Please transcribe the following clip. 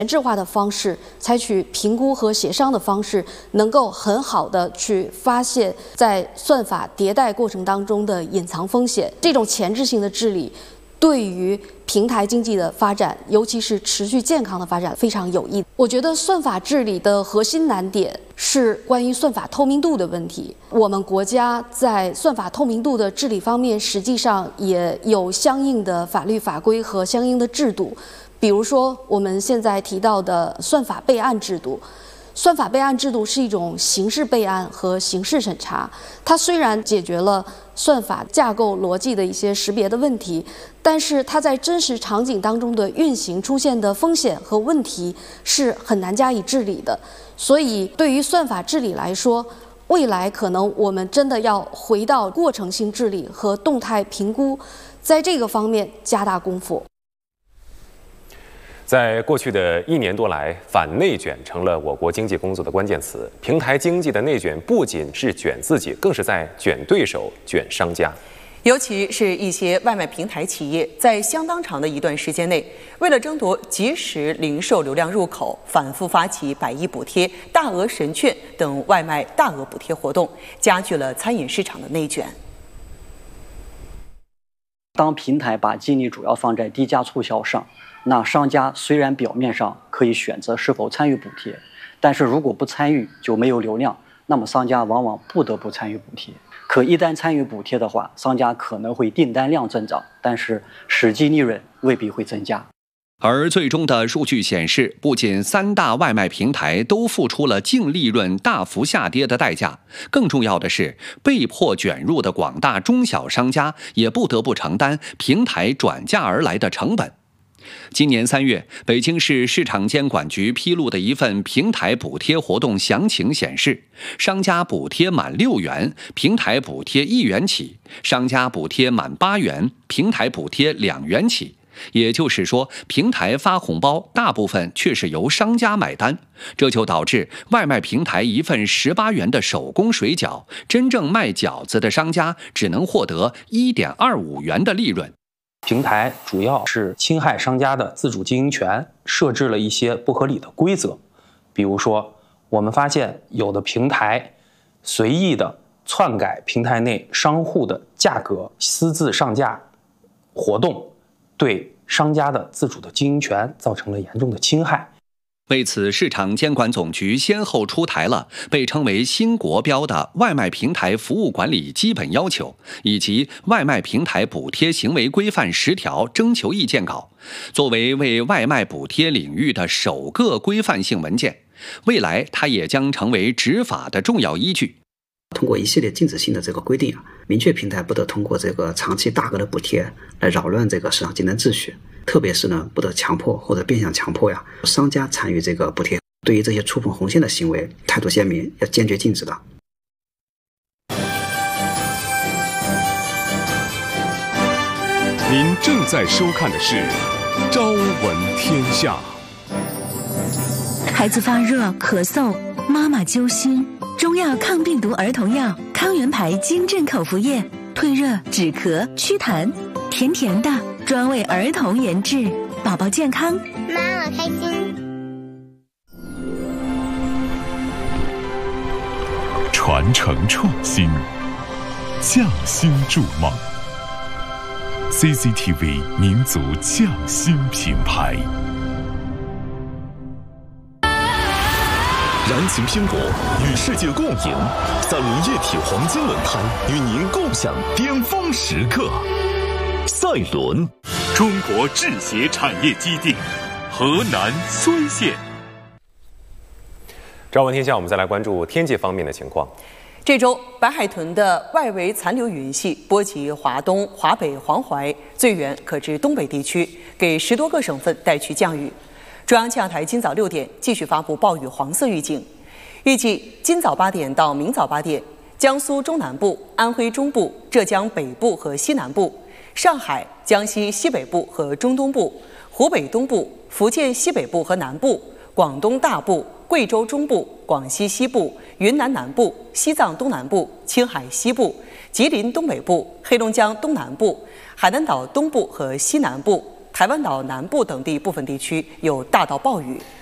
前置化的方式，采取评估和协商的方式，能够很好的去发现在算法迭代过程当中的隐藏风险。这种前置性的治理，对于平台经济的发展，尤其是持续健康的发展非常有益。我觉得算法治理的核心难点是关于算法透明度的问题。我们国家在算法透明度的治理方面，实际上也有相应的法律法规和相应的制度。比如说，我们现在提到的算法备案制度，算法备案制度是一种刑事备案和刑事审查。它虽然解决了算法架构逻辑的一些识别的问题，但是它在真实场景当中的运行出现的风险和问题是很难加以治理的。所以，对于算法治理来说，未来可能我们真的要回到过程性治理和动态评估，在这个方面加大功夫。 在过去的1年多来，反内卷成了我国经济工作的关键词。平台经济的内卷不仅是卷自己，更是在卷对手、卷商家。 尤其是一些外卖平台企业，在相当长的一段时间内，为了争夺即时零售流量入口，反复发起百亿补贴、大额神券等外卖大额补贴活动，加剧了餐饮市场的内卷。 当平台把精力主要放在低价促销上，那商家虽然表面上可以选择是否参与补贴，但是如果不参与就没有流量，那么商家往往不得不参与补贴。可一旦参与补贴的话，商家可能会订单量增长，但是实际利润未必会增加。 而最终的数据显示，不仅3大外卖平台都付出了净利润大幅下跌的代价，更重要的是，被迫卷入的广大中小商家也不得不承担平台转嫁而来的成本。今年3月，北京市市场监管局披露的一份平台补贴活动详情显示，商家补贴满6元，平台补贴1元起；商家补贴满8元，平台补贴2元起。也就是说，平台发红包大部分却是由商家买单，这就导致外卖平台一份18元的手工水饺，真正卖饺子的商家只能获得1.25元的利润。 平台主要是侵害商家的自主经营权，设置了一些不合理的规则。比如说，我们发现有的平台随意的篡改平台内商户的价格，私自上架活动，对商家的自主的经营权造成了严重的侵害。 为此，市场监管总局先后出台了被称为新国标的外卖平台服务管理基本要求，以及外卖平台补贴行为规范10条征求意见稿，作为为外卖补贴领域的首个规范性文件。未来，它也将成为执法的重要依据。 通过一系列禁止性的这个规定明确平台不得通过这个长期大额的补贴来扰乱这个市场竞争秩序，特别是呢，不得强迫或者变相强迫商家参与这个补贴。对于这些触碰红线的行为，态度鲜明，要坚决禁止的。 您正在收看的是《朝闻天下》。 孩子发热、咳嗽，妈妈揪心。中药抗病毒儿童药康源牌金镇口服液，退热、止咳、祛痰，甜甜的，专为儿童研制，宝宝健康， 妈妈开心。 传承创新，匠心筑梦。CCTV 民族匠心品牌。燃情拼搏，与世界共赢。三菱液体黄金轮胎与您共享巅峰时刻。赛轮，中国制鞋产业基地，河南睢县。 朝闻天下，我们再来关注天气方面的情况。 这周，白海豚的外围残留云系波及华东、华北、黄淮，最远可至东北地区，给10多个省份带去降雨。中央气象台今早6点继续发布暴雨黄色预警，预计今早8点到明早8点，江苏中南部、安徽中部、浙江北部和西南部、上海、江西西北部和中东部、湖北东部、福建西北部和南部、广东大部、贵州中部、广西西部、云南南部、西藏东南部、青海西部、吉林东北部、黑龙江东南部、海南岛东部和西南部、 台湾岛南部等地部分地区有大到暴雨。